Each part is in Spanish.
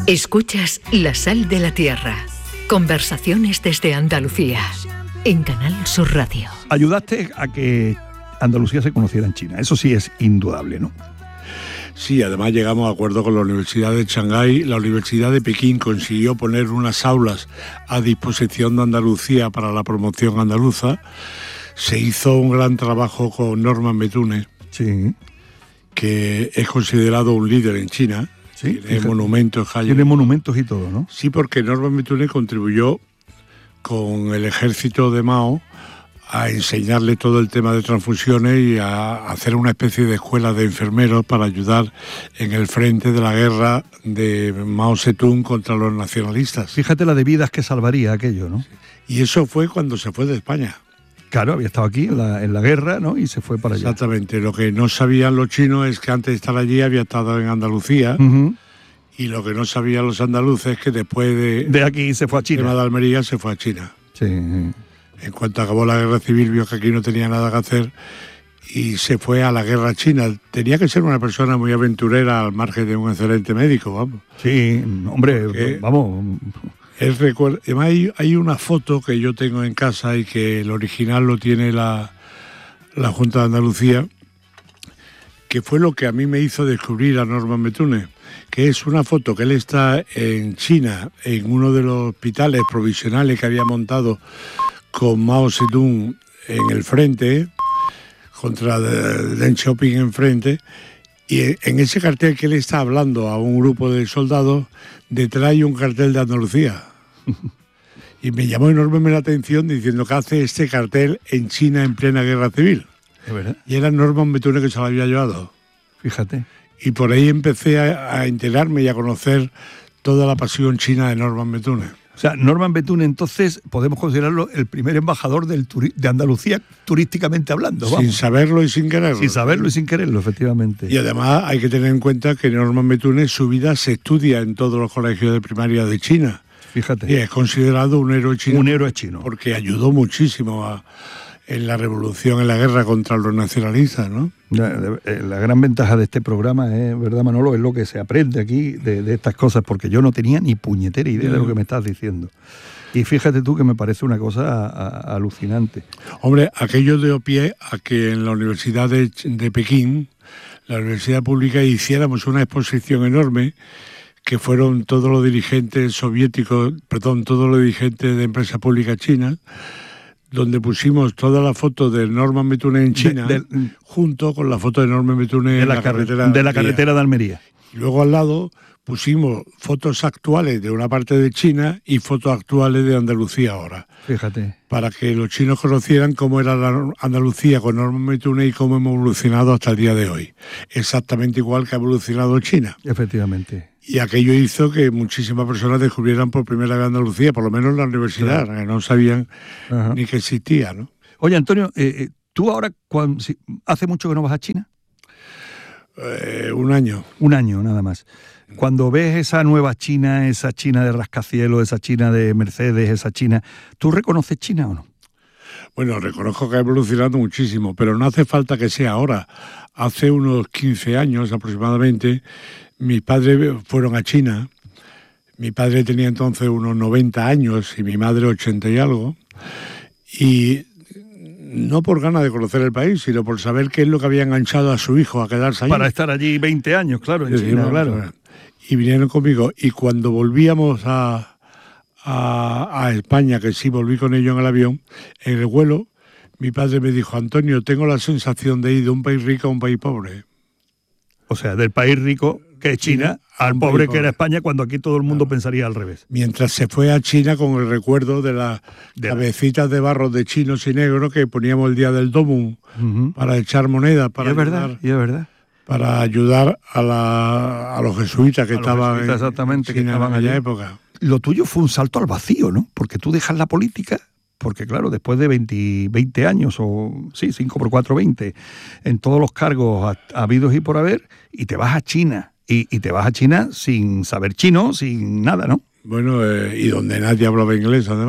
Escuchas La Sal de la Tierra. Conversaciones desde Andalucía. En Canal Sur Radio. Ayudaste a que Andalucía se conociera en China. Eso sí es indudable, ¿no? Sí, además llegamos a acuerdo con la Universidad de Shanghái. La Universidad de Pekín consiguió poner unas aulas a disposición de Andalucía para la promoción andaluza. Se hizo un gran trabajo con Norman Betune, Sí. que es considerado un líder en China. Sí, Tiene monumentos. Tiene monumentos y todo, ¿no? Sí, porque Norman Betune contribuyó con el ejército de Mao a enseñarle todo el tema de transfusiones y a hacer una especie de escuela de enfermeros para ayudar en el frente de la guerra de Mao Zedong contra los nacionalistas. Fíjate la de vidas que salvaría aquello, ¿no? Y eso fue cuando se fue de España. Claro, había estado aquí en la guerra, ¿no? Y se fue para allá. Exactamente. Lo que no sabían los chinos es que antes de estar allí había estado en Andalucía. Uh-huh. Y lo que no sabían los andaluces es que después de aquí se fue a China. De Almería se fue a China. Sí. En cuanto acabó la guerra civil, vio que aquí no tenía nada que hacer y se fue a la guerra china. Tenía que ser una persona muy aventurera al margen de un excelente médico, vamos. Sí, hombre, vamos. Además hay una foto que yo tengo en casa y que el original lo tiene la Junta de Andalucía, que fue lo que a mí me hizo descubrir a Norman Betune, que es una foto que él está en China, en uno de los hospitales provisionales que había montado con Mao Zedong en el frente, contra Deng Xiaoping enfrente, y en ese cartel que él está hablando a un grupo de soldados, detrás hay un cartel de Andalucía. Y me llamó enormemente la atención diciendo que hace este cartel en China en plena guerra civil. ¿Es verdad? Y era Norman Betune que se lo había llevado. Fíjate. Y por ahí empecé a enterarme y a conocer toda la pasión china de Norman Betune. O sea, Norman Betune, entonces, podemos considerarlo el primer embajador de Andalucía, turísticamente hablando. Vamos. Sin saberlo y sin quererlo. Sin saberlo y sin quererlo, efectivamente. Y además hay que tener en cuenta que Norman Betune, su vida se estudia en todos los colegios de primaria de China. Fíjate. Y es considerado un héroe chino. Un héroe chino. Porque ayudó muchísimo en la revolución, en la guerra contra los nacionalistas, ¿no? La gran ventaja de este programa es, ¿verdad, Manolo? Es lo que se aprende aquí de estas cosas, porque yo no tenía ni puñetera idea de lo que me estás diciendo. Y fíjate tú que me parece una cosa alucinante. Hombre, aquello dio pie a que en la Universidad de Pekín, la universidad pública, hiciéramos una exposición enorme que fueron todos los dirigentes soviéticos, todos los dirigentes de empresas públicas chinas, donde pusimos todas las fotos de Norman Betune en China, junto con la foto de Norman Betune en la carretera de Almería. Y luego al lado pusimos fotos actuales de una parte de China y fotos actuales de Andalucía ahora. Fíjate. Para que los chinos conocieran cómo era la Andalucía con Norman Betune y cómo hemos evolucionado hasta el día de hoy. Exactamente igual que ha evolucionado China. Efectivamente. Y aquello hizo que muchísimas personas descubrieran por primera vez Andalucía, por lo menos en la universidad, que no sabían ni que existía, ¿no? Oye, Antonio, ¿tú ahora hace mucho que no vas a China? Un año. Un año, nada más. Cuando ves esa nueva China, esa China de rascacielos, esa China de Mercedes, esa China, ¿tú reconoces China o no? Bueno, reconozco que ha evolucionado muchísimo, pero no hace falta que sea ahora. Hace unos 15 años aproximadamente, mis padres fueron a China. Mi padre tenía entonces unos 90 años y mi madre 80 y algo. Y no por ganas de conocer el país, sino por saber qué es lo que había enganchado a su hijo a quedarse allí. Para estar allí 20 años, claro, en China, claro. Y vinieron conmigo. Y cuando volvíamos a España, que sí volví con ellos en el avión, en el vuelo, mi padre me dijo: Antonio, tengo la sensación de ir de un país rico a un país pobre. O sea, del país rico, que es China, al pobre que era España, cuando aquí todo el mundo pensaría al revés. Mientras se fue a China con el recuerdo de las cabecitas de barro de chinos y negros que poníamos el día del Domum para echar monedas, para para ayudar a los jesuitas que estaban en China en aquella época. Lo tuyo fue un salto al vacío, ¿no? Porque tú dejas la política, porque claro, después de 20 años, o sí, 5 por 4, 20, en todos los cargos habidos y por haber, y te vas a China. Y te vas a China sin saber chino, sin nada, ¿no? Bueno, y donde nadie hablaba inglés, además.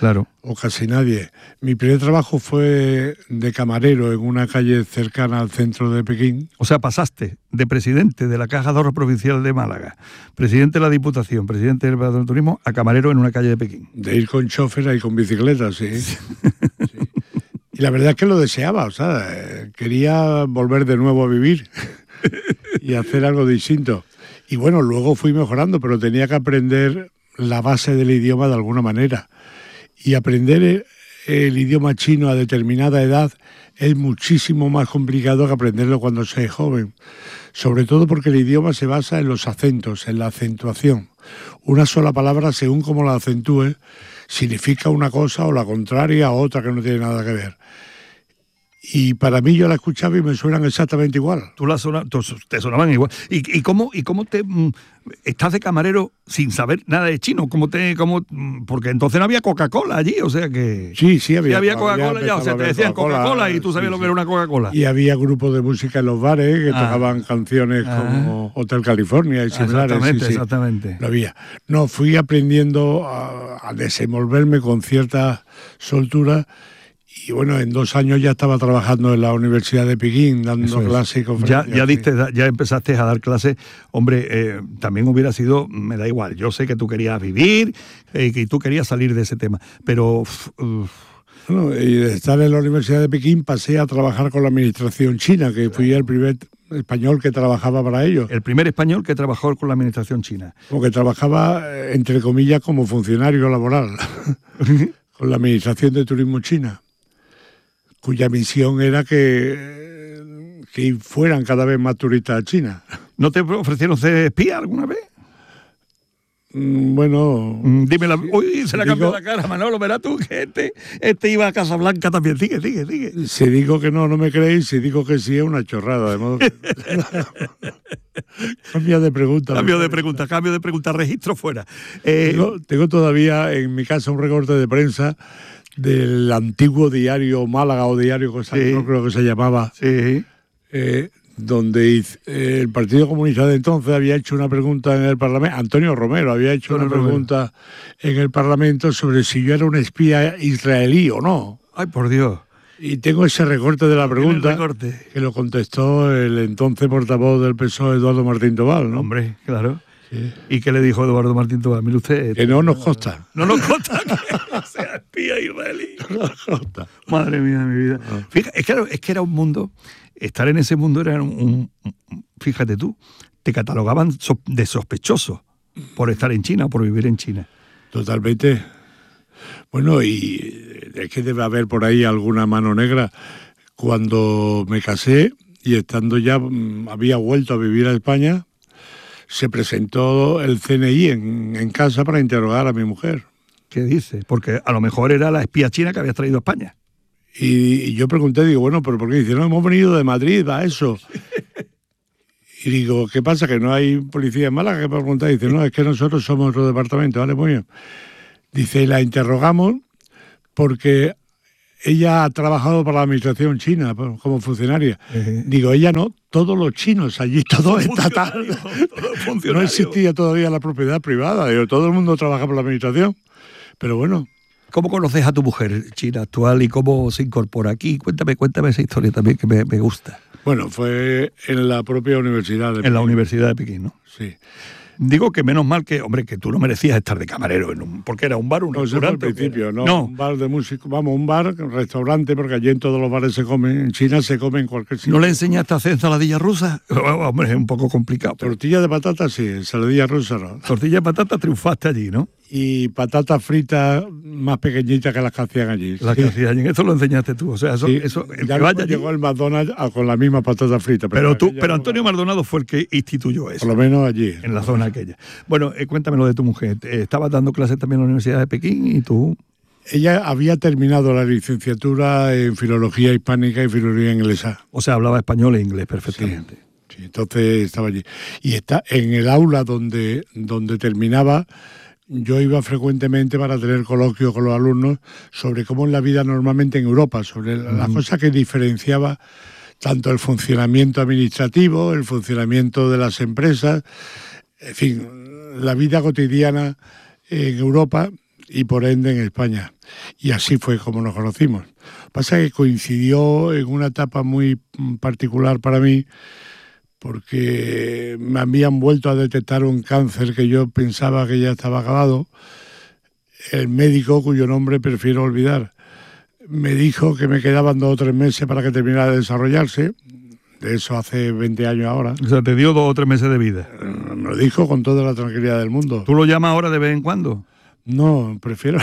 Claro. O casi nadie. Mi primer trabajo fue de camarero en una calle cercana al centro de Pekín. O sea, pasaste de presidente de la Caja de Ahorros Provincial de Málaga, presidente de la Diputación, presidente del Patronato de Turismo, a camarero en una calle de Pekín. De ir con chofer y con bicicleta, sí. Sí. Y la verdad es que lo deseaba, o sea, quería volver de nuevo a vivir y hacer algo distinto. Y bueno, luego fui mejorando, pero tenía que aprender la base del idioma de alguna manera. Y aprender el idioma chino a determinada edad es muchísimo más complicado que aprenderlo cuando se es joven. Sobre todo porque el idioma se basa en los acentos, en la acentuación. Una sola palabra, según como la acentúe, significa una cosa o la contraria o otra que no tiene nada que ver. Y para mí yo la escuchaba y me suenan exactamente igual. Te sonaban igual. ¿Y cómo te estás de camarero sin saber nada de chino? Porque entonces no había Coca-Cola allí, o sea que... Sí, había. Sí, había Coca-Cola ya, o sea, te decían Coca-Cola y tú sabías lo que era una Coca-Cola. Y había grupos de música en los bares que tocaban canciones como Hotel California y similares. Exactamente. Lo había. No, fui aprendiendo a desenvolverme con cierta soltura. Y bueno, en 2 años ya estaba trabajando en la Universidad de Pekín, dando clases y conferencias. Ya empezaste a dar clases. Hombre, también hubiera sido, me da igual, yo sé que tú querías vivir, que tú querías salir de ese tema, pero... Bueno, y de estar en la Universidad de Pekín pasé a trabajar con la administración china, que fui el primer español que trabajaba para ellos. El primer español que trabajó con la administración china. Porque trabajaba, entre comillas, como funcionario laboral, con la Administración de Turismo China, cuya misión era que fueran cada vez más turistas a China. ¿No te ofrecieron ser espía alguna vez? Bueno... Dímela. Uy, se le ha cambiado la cara, Manolo. Verás tú que este iba a Casablanca también. Sigue. Si digo que no me creéis. Si digo que sí, es una chorrada. De modo que... Cambio de pregunta. Registro fuera. Tengo todavía en mi casa un recorte de prensa del antiguo diario Málaga o diario Cosa, no creo que se llamaba, donde el Partido Comunista de entonces había hecho una pregunta en el Parlamento, Antonio Romero había hecho una pregunta en el Parlamento sobre si yo era un espía israelí o no. ¡Ay, por Dios! Y tengo ese recorte de la pregunta que lo contestó el entonces portavoz del PSOE, Eduardo Martín Tobal, ¿no? Hombre, claro. Sí. ¿Y qué le dijo Eduardo Martín Tobal? Mire usted... Que no nos consta. No nos consta que sea espía israelí. No nos consta. Madre mía de mi vida. Fíjate, es que era un mundo... Estar en ese mundo era fíjate tú, te catalogaban de sospechoso por estar en China o por vivir en China. Totalmente. Bueno, y es que debe haber por ahí alguna mano negra. Cuando me casé y estando ya, había vuelto a vivir a España, se presentó el CNI en casa para interrogar a mi mujer. ¿Qué dice? Porque a lo mejor era la espía china que habías traído a España. Y yo pregunté, digo, bueno, ¿pero por qué? Dice, no, hemos venido de Madrid a eso. Y digo, ¿qué pasa? ¿Que no hay policía en Málaga? ¿Qué preguntar? Dice, no, es que nosotros somos otro departamento. Vale, muy bien. Dice, la interrogamos porque ella ha trabajado para la administración china como funcionaria. Digo, ella no, todos los chinos allí, todo estatal. No existía todavía la propiedad privada. Digo, todo el mundo trabaja por la administración. Pero bueno. ¿Cómo conoces a tu mujer china actual y cómo se incorpora aquí? Cuéntame esa historia también que me gusta. Bueno, fue en la propia universidad de Pekín. En la Universidad de Pekín, ¿no? Sí. Digo que menos mal que, hombre, que tú no merecías estar de camarero, porque era un bar, un restaurante. Al principio, no, un bar de música, un bar, un restaurante, porque allí en todos los bares se comen, en China se come en cualquier sitio. ¿No le enseñaste a hacer ensaladilla rusa? Hombre, es un poco complicado. Tortilla de patata sí, ensaladilla rusa no. Tortilla de patata triunfaste allí, ¿no? Y patatas fritas más pequeñitas que las que hacían allí. Las que hacían allí, eso lo enseñaste tú, o sea, eso ya llegó el McDonald's con las mismas patatas fritas. Pero Antonio Maldonado fue el que instituyó eso. Por lo menos allí. En la zona aquella. Bueno, cuéntame lo de tu mujer. Estabas dando clases también en la Universidad de Pekín y tú... Ella había terminado la licenciatura en Filología Hispánica y Filología Inglesa. O sea, hablaba español e inglés perfectamente. Sí, entonces estaba allí. Y está en el aula donde terminaba... Yo iba frecuentemente para tener coloquios con los alumnos sobre cómo es la vida normalmente en Europa, sobre las cosas que diferenciaba tanto el funcionamiento administrativo, el funcionamiento de las empresas, en fin, la vida cotidiana en Europa y por ende en España. Y así fue como nos conocimos. Pasa que coincidió en una etapa muy particular para mí, porque me habían vuelto a detectar un cáncer que yo pensaba que ya estaba acabado. El médico, cuyo nombre prefiero olvidar, me dijo que me quedaban 2 o 3 meses para que terminara de desarrollarse. De eso hace 20 años ahora. O sea, te dio 2 o 3 meses de vida. Me lo dijo con toda la tranquilidad del mundo. ¿Tú lo llamas ahora de vez en cuando? No, prefiero...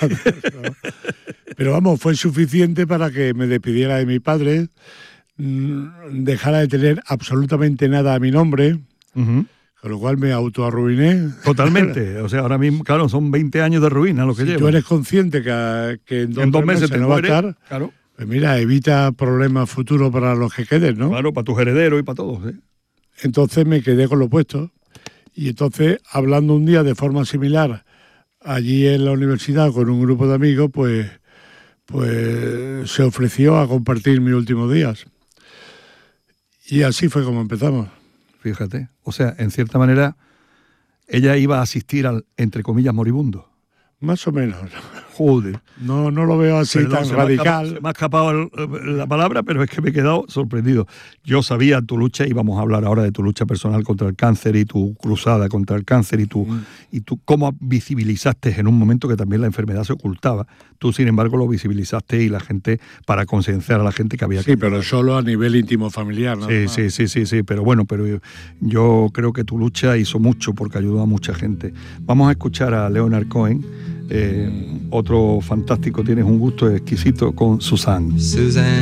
Pero vamos, fue suficiente para que me despidiera de mi padre, dejara de tener absolutamente nada a mi nombre, con lo cual me autoarruiné. Totalmente. O sea, ahora mismo, claro, son 20 años de ruina lo que lleva. Si tú eres consciente que en 2 meses te no va a mueres, estar, claro. Pues mira, evita problemas futuros para los que queden, ¿no? Claro, para tus herederos y para todos, ¿eh? Entonces me quedé con lo puesto. Y entonces, hablando un día de forma similar allí en la universidad con un grupo de amigos, pues se ofreció a compartir mis últimos días. Y así fue como empezamos. Fíjate. O sea, en cierta manera, ella iba a asistir al, entre comillas, moribundo. Más o menos. Joder. No lo veo así. Perdón, tan radical. Se me ha escapado la palabra, pero es que me he quedado sorprendido. Yo sabía tu lucha, y vamos a hablar ahora de tu lucha personal contra el cáncer y tu cruzada contra el cáncer y tú cómo visibilizaste en un momento que también la enfermedad se ocultaba. Tú, sin embargo, lo visibilizaste y la gente, para concienciar a la gente que había que... Sí, pero solo a nivel íntimo familiar, ¿no? Sí, pero bueno, pero yo creo que tu lucha hizo mucho porque ayudó a mucha gente. Vamos a escuchar a Leonard Cohen, otro fantástico, tienes un gusto exquisito con Suzanne.